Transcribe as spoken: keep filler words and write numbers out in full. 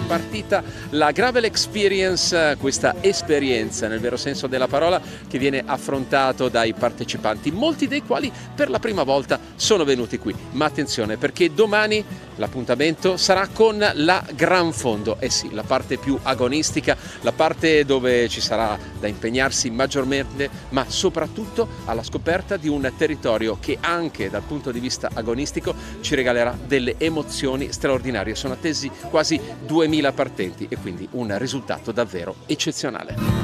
partita la Gravel Experience, questa esperienza nel vero senso della parola che viene affrontato dai partecipanti, molti dei quali per la prima volta sono venuti qui. Ma attenzione, perché domani l'appuntamento sarà con la Gran Fondo, eh sì, la parte più agonistica, la parte dove ci sarà da impegnarsi maggiormente, ma soprattutto alla scoperta di un territorio che anche dal punto di vista agonistico ci regalerà delle emozioni straordinarie. Sono attesi quasi duemila partenti e quindi un risultato davvero eccezionale.